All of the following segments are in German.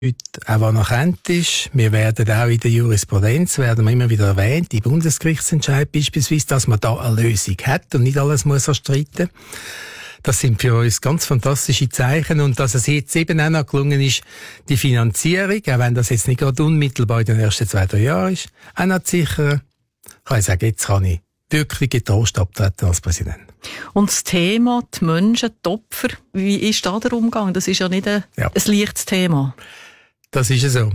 heute auch anerkannt ist. Wir werden auch in der Jurisprudenz, werden wir immer wieder erwähnt, im Bundesgerichtsentscheid beispielsweise, dass man da eine Lösung hat und nicht alles muss erstreiten. Das sind für uns ganz fantastische Zeichen und dass es jetzt eben auch noch gelungen ist, die Finanzierung, auch wenn das jetzt nicht gerade unmittelbar in den ersten 2-3 Jahren ist, auch noch zu sichern, kann ich sagen, jetzt kann ich wirklich getrost abtreten als Präsident. Und das Thema, die Menschen, die Opfer, wie ist da der Umgang? Das ist ja nicht ein leichtes Thema. Das ist so.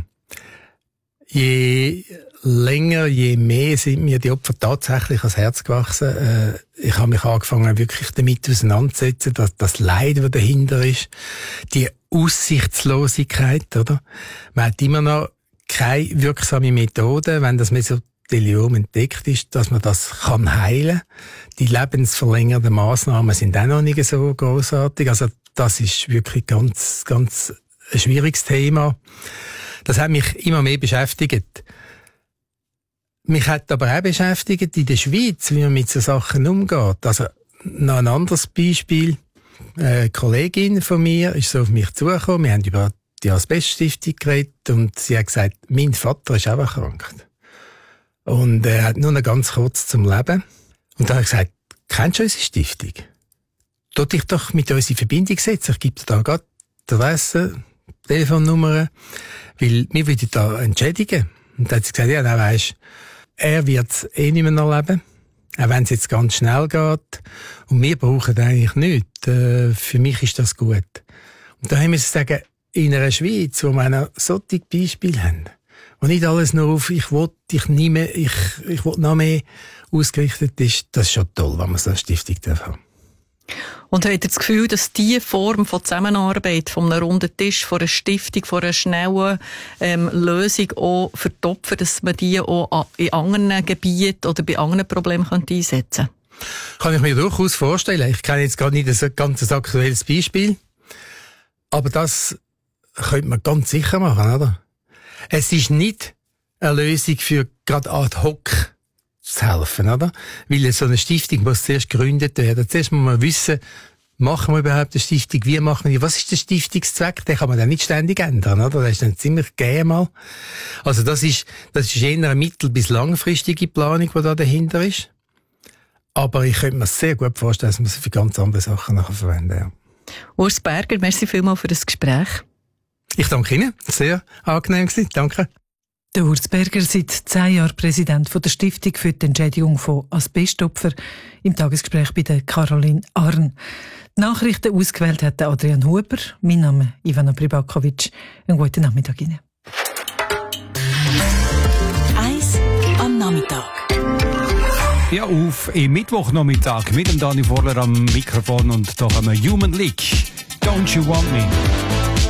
Je länger, je mehr sind mir die Opfer tatsächlich ans Herz gewachsen. Ich habe mich angefangen, wirklich damit auseinanderzusetzen, dass das Leid, das dahinter ist, die Aussichtslosigkeit, oder? Man hat immer noch keine wirksame Methode, wenn das Mesoteliom entdeckt ist, dass man das kann heilen. Die lebensverlängernden Massnahmen sind auch noch nicht so großartig. Also das ist wirklich ganz, ganz ein schwieriges Thema. Das hat mich immer mehr beschäftigt. Mich hat aber auch beschäftigt in der Schweiz, wie man mit so Sachen umgeht. Also noch ein anderes Beispiel. Eine Kollegin von mir ist so auf mich zugekommen. Wir haben über die Asbeststiftung geredet und sie hat gesagt, mein Vater ist auch erkrankt. Und er hat nur noch ganz kurz zum Leben. Und dann habe ich gesagt, kennst du unsere Stiftung? Tu dich doch mit uns in Verbindung setzen. Ich gebe dir da gerade die Adresse, Telefonnummer, weil wir würden da entschädigen. Und dann hat sie gesagt, ja, dann weisst, er wird es eh nicht mehr erleben, auch wenn es jetzt ganz schnell geht. Und wir brauchen eigentlich nichts. Für mich ist das gut. Und da haben wir sagen, in einer Schweiz, wo wir noch solche Beispiele haben, und nicht alles nur auf ich will noch mehr ausgerichtet ist, das ist schon toll, wenn man so eine Stiftung haben darf. Und habt ihr das Gefühl, dass diese Form von Zusammenarbeit, von einem runden Tisch, von einer Stiftung, von einer schnellen Lösung auch für die Opfer, dass man die auch in anderen Gebieten oder bei anderen Problemen einsetzen kann? Kann ich mir durchaus vorstellen. Ich kenne jetzt gar nicht ein ganz aktuelles Beispiel, aber das könnte man ganz sicher machen, oder? Es ist nicht eine Lösung für gerade ad hoc zu helfen, oder? Weil so eine Stiftung muss zuerst gegründet werden. Zuerst muss man wissen, machen wir überhaupt eine Stiftung? Wie machen wir? Was ist der Stiftungszweck? Den kann man dann nicht ständig ändern, oder? Das ist dann ziemlich gegeben mal. Also das ist eher eine mittel- bis langfristige Planung, die da dahinter ist. Aber ich könnte mir sehr gut vorstellen, dass man sie für ganz andere Sachen nachher verwenden, ja. Urs Berger, merci vielmals für das Gespräch. Ich danke Ihnen. Sehr angenehm gewesen. Danke. Der Urs Berger, seit 10 Jahren Präsident der Stiftung für die Entschädigung von Asbestopfern, im Tagesgespräch bei der Caroline Arn. Die Nachrichten ausgewählt hat Adrian Huber. Mein Name ist Ivana Pribakovic. Einen guten Nachmittag Ihnen. 1 am Nachmittag. Ja, auf im Mittwochnachmittag mit dem Dani Vorler am Mikrofon und doch am Human League. Don't you want me?